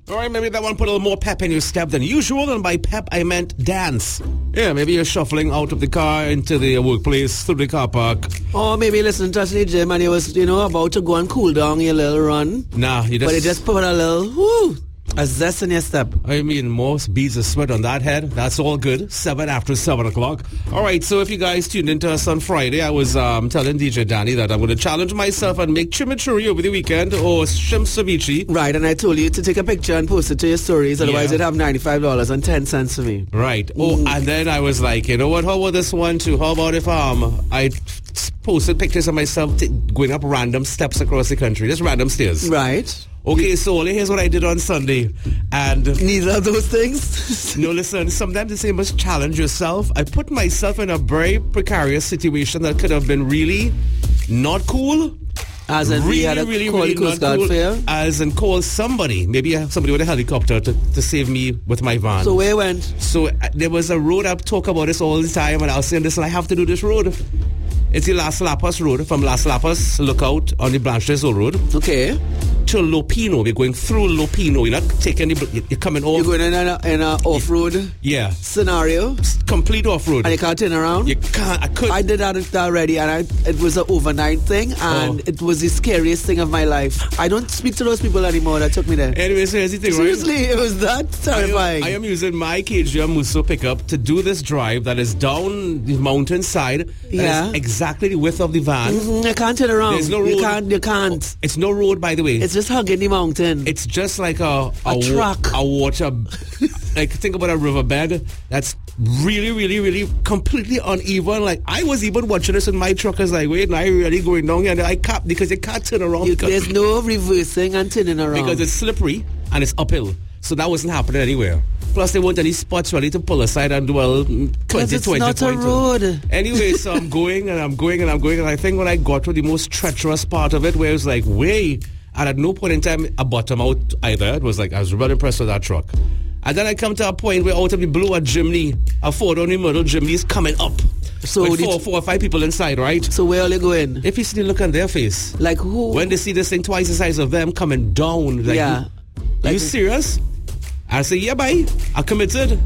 All right, maybe that one put a little more pep in your step than usual, and by pep I meant dance. Yeah, maybe you're shuffling out of the car into the workplace through the car park. Or maybe listening to us in the gym and you was, about to go and cool down your little run. Nah, you just... But it just put a little, a zest in your step. I mean, most beads of sweat on that head. That's all good. 7 after 7 o'clock. All right, so if you guys tuned into us on Friday, I was telling DJ Danny that I'm going to challenge myself and make chimichurri over the weekend or shrimp ceviche. Right, and I told you to take a picture and post it to your stories. Otherwise, you'd have $95.10 for me. Right. Oh, and then I was like, you know what? How about this one too? How about if I posted pictures of myself going up random steps across the country, just random stairs. Right. Okay, so here's what I did on Sunday. And neither of those things? No, listen, sometimes you say you must challenge yourself. I put myself in a very precarious situation that could have been really not cool. As in, we had to call the Coast Guard for you? As in, call somebody. Maybe somebody with a helicopter to save me with my van. So where went? So there was a road, I talk about this all the time, and I was saying, listen, I have to do this road. It's the Las Lapas Road. From Las Lapas, look out on the Blanche Road. Okay. To Lopino. We're going through Lopino. You're not taking you're coming off. You're going in a off-road scenario? Complete off-road. And you can't turn around? You can't. I did that already, and it was an overnight thing, and it was the scariest thing of my life. I don't speak to those people anymore that took me there. Anyway, so here's the thing, Seriously, it was that terrifying. I am using my KGM Musso pickup to do this drive that is down the mountainside. That is exactly the width of the van. I can't turn around. There's no road. You can't. It's no road, by the way. It's just hugging the mountain. It's just like a track. A water. Like, think about a riverbed that's really, really, really completely uneven. Like, I was even watching this in my truck. I was like, wait, now I'm really going down here. And I can't, because you can't turn around. There's no reversing and turning around. Because it's slippery and it's uphill. So that wasn't happening anywhere. Plus, there weren't any spots ready to pull aside and dwell 20. It's not a road. Anyway, so I'm going and I'm going and I'm going. And I think when I got to the most treacherous part of it, where it was like, way, and at no point in time I bottom out either. It was like, I was really impressed with that truck. And then I come to a point where out of the blue, a chimney, a Ford on the middle chimney is coming up. So with four or five people inside, right? So where are they going? If you see the look on their face. Like who? When they see this thing twice the size of them coming down. Like, are you serious? I say, yeah, bye. I committed.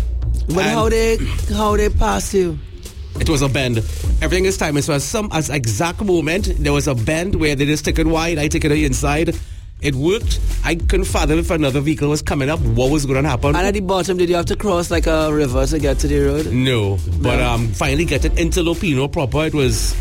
But how they pass you? It was a bend. Everything is timing. So as exact moment, there was a bend where they just took it wide. I took it inside. It worked. I couldn't fathom if another vehicle was coming up, what was going to happen. And at the bottom, did you have to cross like a river to get to the road? No. But finally getting into Lopino proper, it was...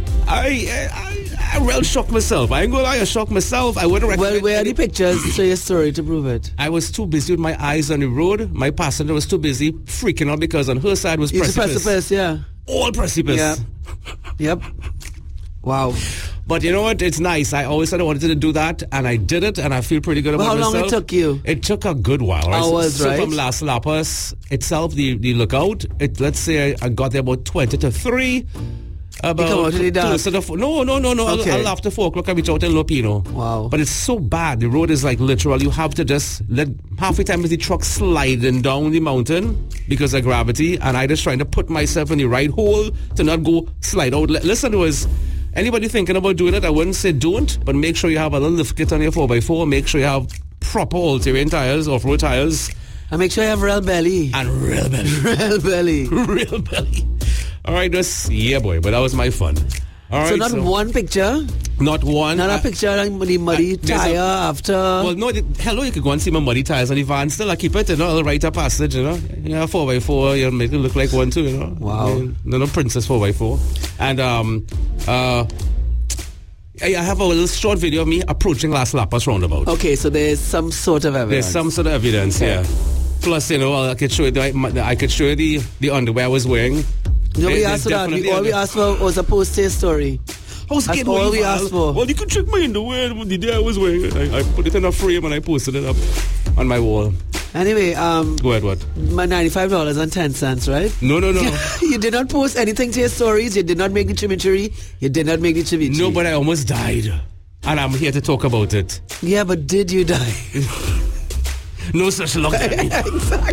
I real shocked myself. I ain't gonna lie, I shocked myself. I wouldn't recommend. Well, where are the pictures to your story to prove it? I was too busy with my eyes on the road. My passenger was too busy freaking out because on her side was precipice. Precipice, yeah. All precipice. Yeah. Yep. Wow. But you know what? It's nice. I always said I wanted to do that, and I did it, and I feel pretty good about myself. How long it took you? It took a good while. Right? Hours, right? So from Las Lapas itself, the lookout, let's say I got there about 20 to 3. About No. Okay. I'll after 4 o'clock I reach out in Lopino. Wow. But it's so bad. The road is like literal. You have to just let half the time is the truck sliding down the mountain because of gravity, and I just trying to put myself in the right hole to not go slide out. Listen, anybody thinking about doing it, I wouldn't say don't, but make sure you have a little lift kit on your 4x4. Make sure you have proper all-terrain tires, off-road tires. And make sure you have real belly. And real belly. Real belly. Real belly. All right, boy, but that was my fun. All right, so not one picture? Not one. Not a picture of the muddy tire after? Well, no, hello, you could go and see my muddy tires on the van. Still, I keep it, I'll write a passage, 4x4, you'll make it look like one too, Wow. No Princess 4x4. And, I have a little short video of me approaching Las Lapas roundabout. Okay, so there's some sort of evidence. There's some sort of evidence, yeah. Plus, I could show you the underwear I was wearing. Nobody asked for that. All we asked for was a post-haste story. That's all we asked for. Well, you could check my underwear the day I was wearing it. I put it in a frame and I posted it up on my wall. Anyway, go ahead, what? My $95.10, right? No. You did not post anything to your stories. You did not make the chimichurri. You did not make the ceviche. No, but I almost died. And I'm here to talk about it. Yeah, but did you die? No such luck. Exactly.